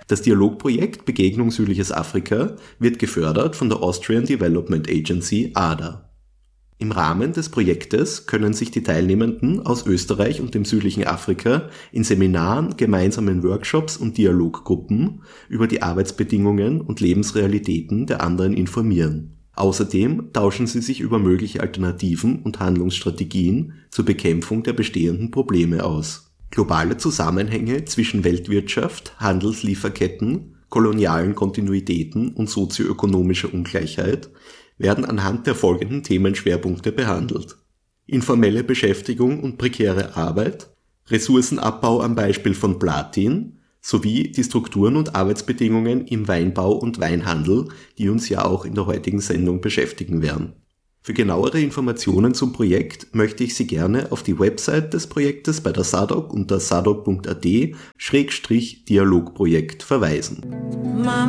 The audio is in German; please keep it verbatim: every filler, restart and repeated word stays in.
Das Dialogprojekt Begegnung Südliches Afrika wird gefördert von der Austrian Development Agency A D A. Im Rahmen des Projektes können sich die Teilnehmenden aus Österreich und dem südlichen Afrika in Seminaren, gemeinsamen Workshops und Dialoggruppen über die Arbeitsbedingungen und Lebensrealitäten der anderen informieren. Außerdem tauschen sie sich über mögliche Alternativen und Handlungsstrategien zur Bekämpfung der bestehenden Probleme aus. Globale Zusammenhänge zwischen Weltwirtschaft, Handelslieferketten, kolonialen Kontinuitäten und sozioökonomischer Ungleichheit werden anhand der folgenden Themenschwerpunkte behandelt: informelle Beschäftigung und prekäre Arbeit, Ressourcenabbau am Beispiel von Platin sowie die Strukturen und Arbeitsbedingungen im Weinbau und Weinhandel, die uns ja auch in der heutigen Sendung beschäftigen werden. Für genauere Informationen zum Projekt möchte ich Sie gerne auf die Website des Projektes bei der S A D O K unter sadok punkt at Schrägstrich Dialogprojekt verweisen.